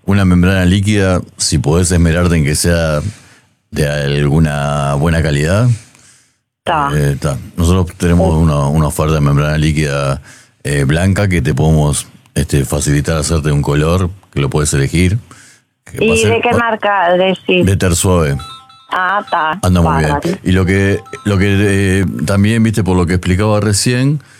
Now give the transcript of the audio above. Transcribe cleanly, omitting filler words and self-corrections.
una membrana líquida, si podés esmerarte en que sea de alguna buena calidad. Nosotros tenemos una oferta de membrana líquida blanca que te podemos facilitar hacerte un color que lo puedes elegir. ¿Y de qué marca decís? De Tersuave. Está. Anda muy bien. Y lo que también, viste, por lo que explicaba recién,